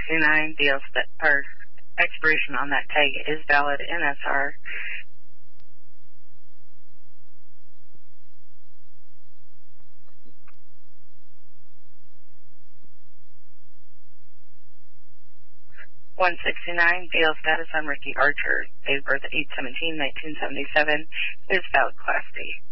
169 deals that our expiration on that tag is valid NSR. (169) deal status on Ricky Archer, date of birth 8/17/1977, is valid Class D.